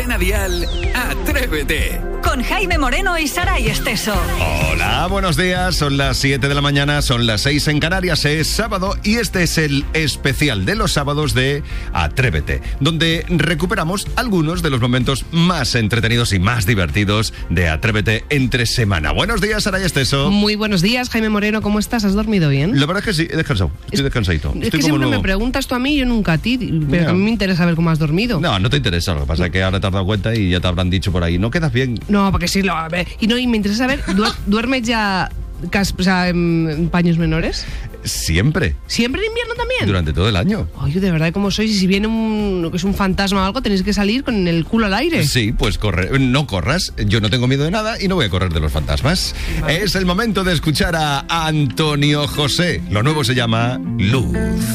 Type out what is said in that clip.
Cadena Dial, Atrévete. Con Jaime Moreno y Saray Esteso. Hola, buenos días. Son las 7 de la mañana, son las 6 en Canarias. Es sábado y este es el especial de los sábados de Atrévete, donde recuperamos algunos de los momentos más entretenidos y más divertidos de Atrévete entre semana. Buenos días, Saray Esteso. Muy buenos días, Jaime Moreno. ¿Cómo estás? ¿Has dormido bien? La verdad es que sí, he descansado. Estoy descansadito. Es que siempre me preguntas tú a mí y yo nunca a ti. Pero a mí me interesa ver cómo has dormido. No te interesa. Lo que pasa es que ahora te has dado cuenta y ya te habrán dicho por ahí, no quedas bien. No, porque sí, y me interesa saber, ¿duermes ya en paños menores? Siempre. ¿Siempre en invierno también? Durante todo el año. Oye, de verdad, ¿cómo sois? Y si viene un fantasma o algo, tenéis que salir con el culo al aire. Sí, pues no corras. Yo no tengo miedo de nada y no voy a correr de los fantasmas. Vale. Es el momento de escuchar a Antonio José. Lo nuevo se llama Luz.